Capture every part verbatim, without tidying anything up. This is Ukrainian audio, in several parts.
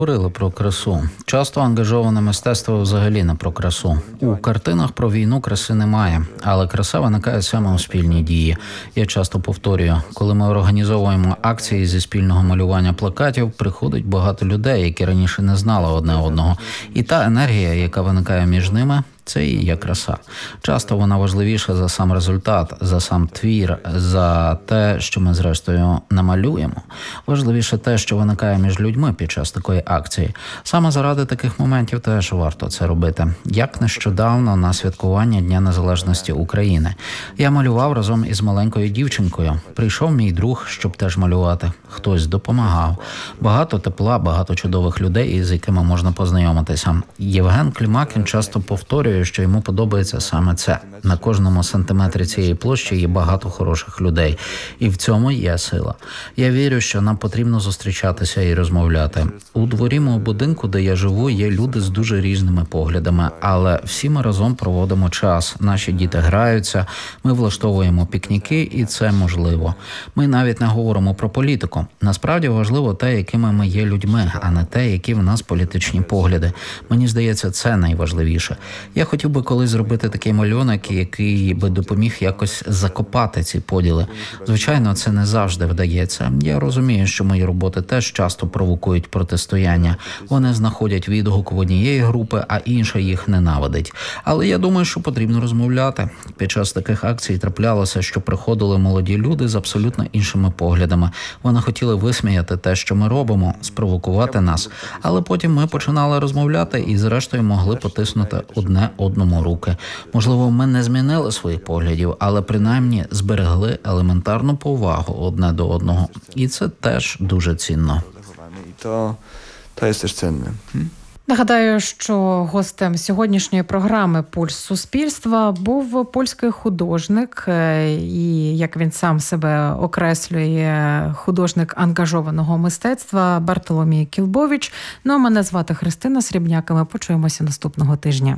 Говорили про красу. Часто ангажоване мистецтво взагалі не про красу. У картинах про війну краси немає, але краса виникає саме у спільній дії. Я часто повторюю, коли ми організовуємо акції зі спільного малювання плакатів, приходить багато людей, які раніше не знали одне одного. І та енергія, яка виникає між ними, це і є краса. Часто вона важливіша за сам результат, за сам твір, за те, що ми зрештою намалюємо. Важливіше те, що виникає між людьми під час такої акції. Саме заради таких моментів теж варто це робити. Як нещодавно на святкування Дня Незалежності України. Я малював разом із маленькою дівчинкою. Прийшов мій друг, щоб теж малювати. Хтось допомагав. Багато тепла, багато чудових людей, із якими можна познайомитися. Євген Клімакін часто повторює, що йому подобається саме це. На кожному сантиметрі цієї площі є багато хороших людей. І в цьому є сила. Я вірю, що нам потрібно зустрічатися і розмовляти. У дворі мого будинку, де я живу, є люди з дуже різними поглядами, але всі ми разом проводимо час. Наші діти граються, ми влаштовуємо пікніки, і це можливо. Ми навіть не говоримо про політику. Насправді важливо те, якими ми є людьми, а не те, які в нас політичні погляди. Мені здається, це найважливіше. Я хотів би колись зробити такий малюнок, який би допоміг якось закопати ці поділи. Звичайно, це не завжди вдається. Я розумію, що мої роботи теж часто провокують протистояння. Вони знаходять відгук в однієї групи, а інша їх ненавидить. Але я думаю, що потрібно розмовляти. Під час таких акцій траплялося, що приходили молоді люди з абсолютно іншими поглядами. Вони хотіли висміяти те, що ми робимо, спровокувати нас. Але потім ми починали розмовляти і зрештою могли потиснути одне одному руки. Можливо, ми не змінили своїх поглядів, але принаймні зберегли елементарну повагу одне до одного. І це теж дуже цінно. І то, то є теж цінне. Нагадаю, що гостем сьогоднішньої програми «Пульс суспільства» був польський художник і, як він сам себе окреслює, художник ангажованого мистецтва Бартоломій Кілбович. Ну, а мене звати Христина Срібняк, і ми почуємося наступного тижня.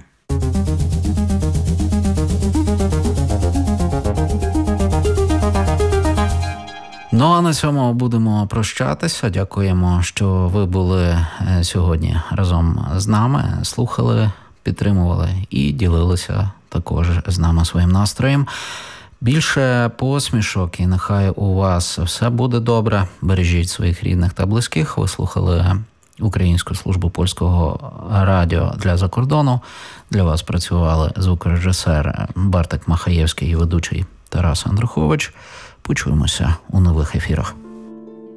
Ну, а на цьому будемо прощатися. Дякуємо, що ви були сьогодні разом з нами, слухали, підтримували і ділилися також з нами своїм настроєм. Більше посмішок, і нехай у вас все буде добре. Бережіть своїх рідних та близьких. Ви слухали Українську службу польського радіо для закордону. Для вас працювали звукорежисер Бартик Махаєвський і ведучий Тарас Андрухович. Почуємося у нових ефірах.